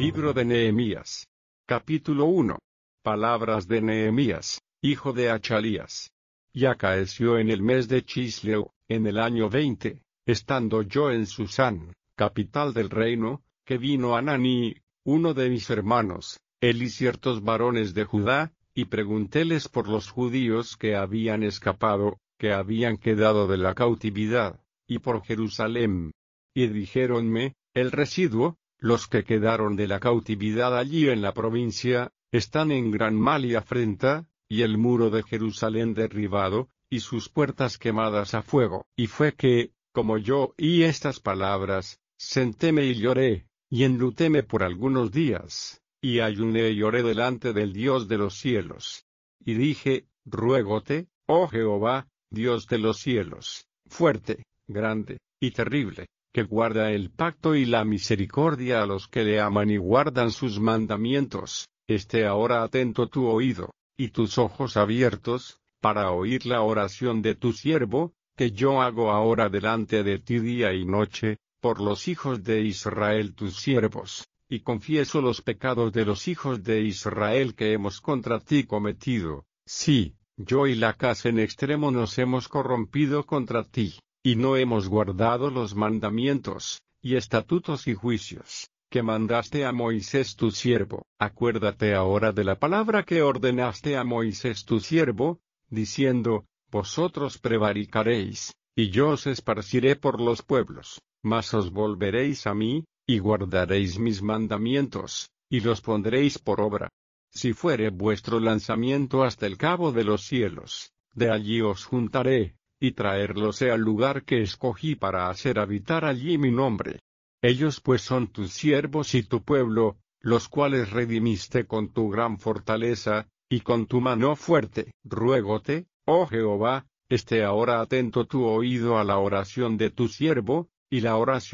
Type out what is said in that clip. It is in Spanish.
Libro de Nehemías. Capítulo 1. Palabras de Nehemías, hijo de Achalías. Y acaeció en el mes de Chisleu, en el año 20, estando yo en Susán, capital del reino, que vino Ananí, uno de mis hermanos, él y ciertos varones de Judá, y preguntéles por los judíos que habían escapado, que habían quedado de la cautividad, y por Jerusalén. Y dijéronme, el residuo, los que quedaron de la cautividad allí en la provincia, están en gran mal y afrenta, y el muro de Jerusalén derribado, y sus puertas quemadas a fuego. Y fue que, como yo oí estas palabras, sentéme y lloré, y enlutéme por algunos días, y ayuné y lloré delante del Dios de los cielos. Y dije, ruégote, oh Jehová, Dios de los cielos, fuerte, grande, y terrible, que guarda el pacto y la misericordia a los que le aman y guardan sus mandamientos, esté ahora atento tu oído, y tus ojos abiertos, para oír la oración de tu siervo, que yo hago ahora delante de ti día y noche, por los hijos de Israel tus siervos, y confieso los pecados de los hijos de Israel que hemos contra ti cometido. Sí, yo y la casa en extremo nos hemos corrompido contra ti, y no hemos guardado los mandamientos, y estatutos y juicios, que mandaste a Moisés tu siervo. Acuérdate ahora de la palabra que ordenaste a Moisés tu siervo, diciendo, vosotros prevaricaréis, y yo os esparciré por los pueblos, mas os volveréis a mí, y guardaréis mis mandamientos, y los pondréis por obra. Si fuere vuestro lanzamiento hasta el cabo de los cielos, de allí os juntaré, y traerlos al lugar que escogí para hacer habitar allí mi nombre. Ellos pues son tus siervos y tu pueblo, los cuales redimiste con tu gran fortaleza, y con tu mano fuerte. Ruégote, oh Jehová, esté ahora atento tu oído a la oración de tu siervo, y la oración